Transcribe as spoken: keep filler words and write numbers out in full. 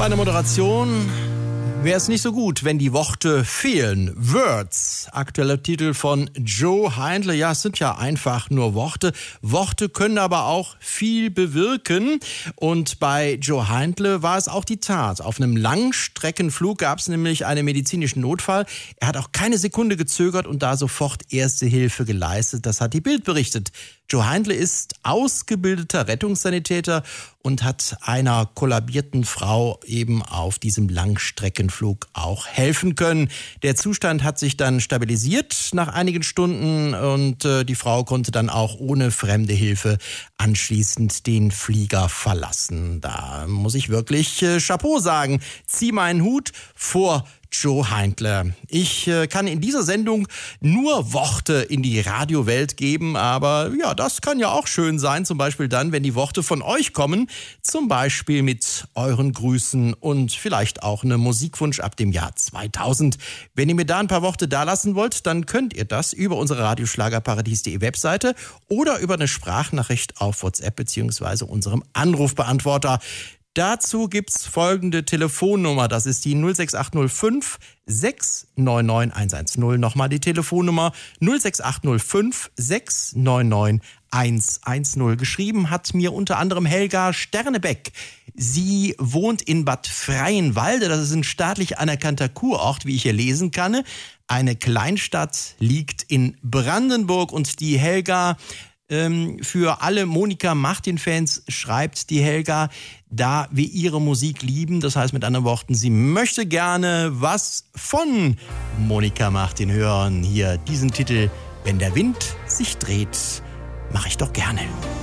Bei der Moderation wäre es nicht so gut, wenn die Worte fehlen. Words, aktueller Titel von Joe Heindle. Ja, es sind ja einfach nur Worte. Worte können aber auch viel bewirken. Und bei Joe Heindle war es auch die Tat. Auf einem Langstreckenflug gab es nämlich einen medizinischen Notfall. Er hat auch keine Sekunde gezögert und da sofort erste Hilfe geleistet. Das hat die Bild berichtet. Joe Heindle ist ausgebildeter Rettungssanitäter und hat einer kollabierten Frau eben auf diesem Langstreckenflug auch helfen können. Der Zustand hat sich dann stabilisiert nach einigen Stunden und äh, die Frau konnte dann auch ohne fremde Hilfe anschließend den Flieger verlassen. Da muss ich wirklich äh, Chapeau sagen. Zieh meinen Hut vor Joe Heindle. Ich äh, kann in dieser Sendung nur Worte in die Radiowelt geben, aber ja, das kann ja auch schön sein, zum Beispiel dann, wenn die Worte von euch kommen, zum Beispiel mit euren Grüßen und vielleicht auch einem Musikwunsch ab dem Jahr zweitausend. Wenn ihr mir da ein paar Worte dalassen wollt, dann könnt ihr das über unsere radioschlagerparadies punkt de Webseite oder über eine Sprachnachricht auf WhatsApp bzw. unserem Anrufbeantworter. Dazu gibt's folgende Telefonnummer, das ist die null sechs acht null fünf sechs neun neun eins eins null. Nochmal die Telefonnummer null sechs acht null fünf sechs neun neun eins eins null. Geschrieben hat mir unter anderem Helga Sternebeck. Sie wohnt in Bad Freienwalde, das ist ein staatlich anerkannter Kurort, wie ich hier lesen kann. Eine Kleinstadt liegt in Brandenburg und die Helga... Für alle Monika-Martin-Fans schreibt die Helga, da wir ihre Musik lieben, das heißt mit anderen Worten, sie möchte gerne was von Monika Martin hören. Hier diesen Titel, Wenn der Wind sich dreht, mache ich doch gerne.